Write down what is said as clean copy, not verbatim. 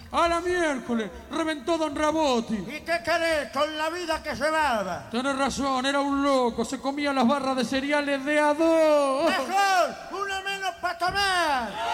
A la miércoles, reventó Don Raboti. ¿Y qué querés con la vida que llevaba? Tenés razón, era un loco, se comía las barras de cereales de a dos. ¡Mejor! ¡Una menos para tomar!